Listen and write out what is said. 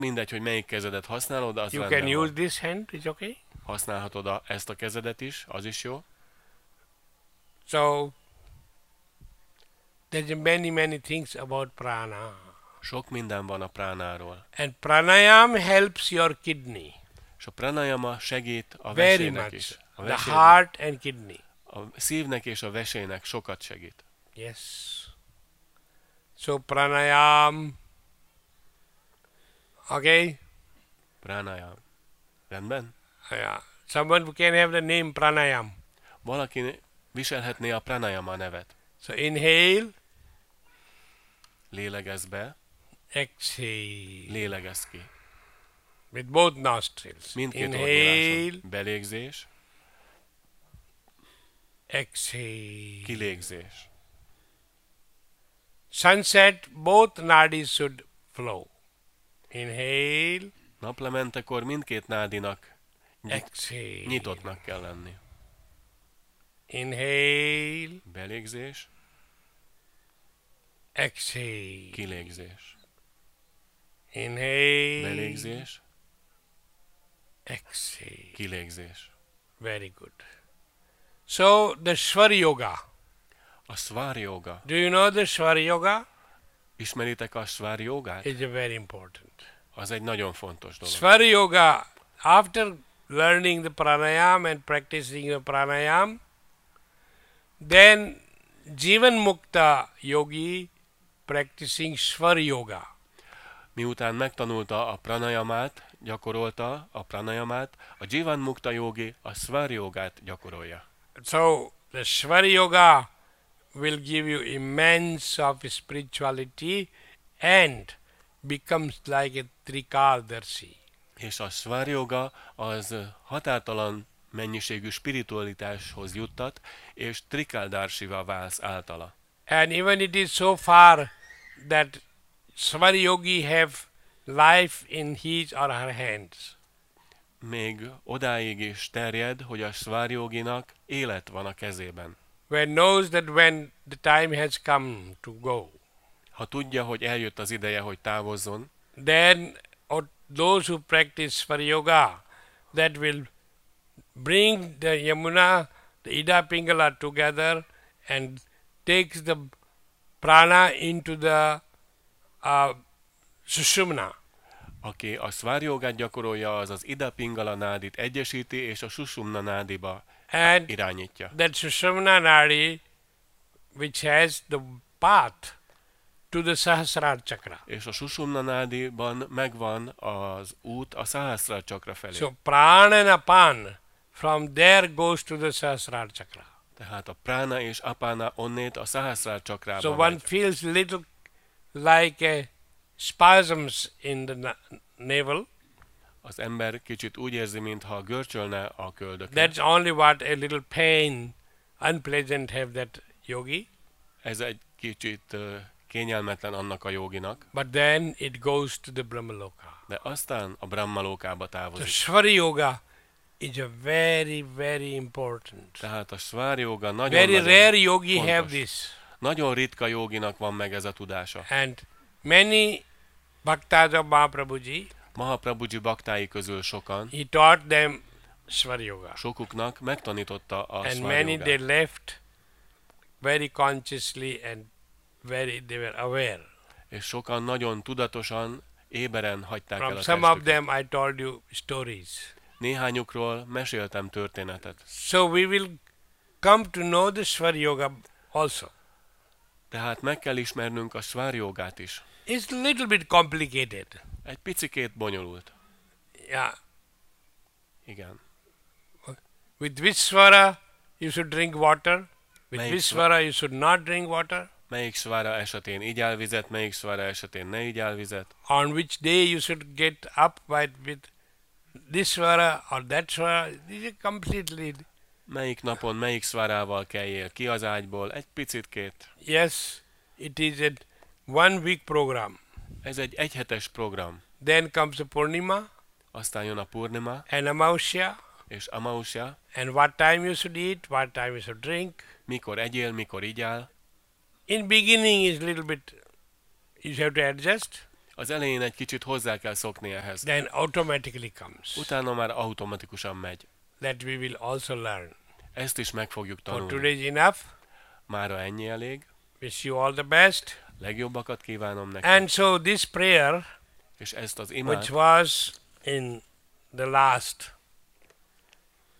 mindegy, hogy melyik kezedet használod, az You rendben can use van. this hand, it's okay. Használhatod ezt a kezedet is, az is jó. So there's many things about prana. Sok minden van a pránáról. And pranayam helps your kidney És a pranayama segít a very vesének is. much. A, The vesének, heart and kidney. a szívnek és a vesének sokat segít. Yes. So pranayam. Okay? Pranayam. Rendben? Yeah. Someone can have the name pranayam. Valaki viselhetné a pranayama nevet. So inhale, Lélegezz be, exhale. lélegezz ki. With both nostrils. Mindkét Inhale, ornyíláson. Belégzés, exhale. kilégzés. Sunset, both nadis should flow. Inhale, Naplementekor mindkét nádinak exhale. nyitottnak kell lenni. Inhale, Belégzés, exhale. kilégzés. Inhale, Belégzés, exhale. kilégzés. Very good. So the Swar Yoga. A Swar Yoga. Do you know the Swar Yoga? Ismeritek a Swar Yogát? It's very important. Az egy nagyon fontos dolog. Swar Yoga, after learning the pranayam and practicing the pranayam, then Jivan Mukta Yogi practicing Swar Yoga. Miután megtanulta a pranayamát, gyakorolta a pranayamát, a Jivan Mukta Yogi a Swar Yogát gyakorolja. So the Swar Yoga will give you immense of spirituality and becomes like a Trikaldarshi. És a Swar Yoga az határtalan mennyiségű spiritualitáshoz juttat, és Trikaldarsiva válsz általa. And even it is so far that Swar Yogi have life in his or her hands. Még odáig is terjed, hogy a Swar Yoginak élet van a kezében. When knows that when the time has come to go, Ha tudja, hogy eljött az ideje, hogy távozzon, then those who practice Swar Yoga, that will bring the Yamuna, the Ida Pingala together and takes the prana into the Sushumna. aki a Swar Yogát gyakorolja, az az Ida Pingala nádit egyesíti, és a Sushumna nádiba And irányítja. that Sushumna Nadi, which has the path to the Sahasrara Chakra. És a Sushumna nádiban megvan az út a Sahasrara Chakra felé. So Prana and Apan, from there goes to the Sahasrara Chakra. Tehát a Prana és Apana onnét a Sahasrara Chakrába So one megy. feels little like a spasms in the navel. Az ember kicsit úgy érzi, mintha görcsölne a köldökön. That's only what a little pain, unpleasant have that yogi. Ez egy kicsit kényelmetlen annak a joginak, But then it goes to the Brahmaloka. de aztán a Brahmalókába So távozik. Swar Yoga is a very important. Tehát a Swar Yoga Very nagyon rare yogi fontos. have this. Nagyon ritka joginak van meg ez a tudása. And many bhaktas of Mahaprabhuji, Mahaprabhuji baktái közül sokan, he taught them Swar Yoga. sokuknak megtanította a And Swar many they Yogát. left very consciously and they were aware. És sokan nagyon tudatosan, éberen hagyták el From a some of testüket. them I told you stories. Néhányukról meséltem történetet. So we will come to know the Swar Yoga also. Tehát meg kell ismernünk a Swar Yogát is. It's a little bit complicated. Egy picikét bonyolult. Yeah. Igen. With Vishwara you should drink water. With Melyik Vishwara you should not drink water. Melyik Swara esetén igyál vizet, melyik Swara esetén ne igyál vizet. On which day you should get up with this Swara or that Swara. This is completely. Melyik napon, melyik Swarával keljél ki az ágyból, egy picitkét. Yes, it is a 1 week program. Ez egy egyhetes program. Then comes the Purnima Aztán jön a Purnima and Amausya, és Amausya. and what time you should eat, what time you should drink. Mikor egyél, mikor igyál. In beginning is little bit, you have to adjust. Az elején egy kicsit hozzá kell szokni ehhez. Then automatically comes. Utána már automatikusan megy. That we will also learn. Ezt is meg fogjuk For tanulni. today is enough. Mára ennyi elég. Wish you all the best. Legjobbakat kívánom nektek. And so this prayer, És ezt az which imát, was in the last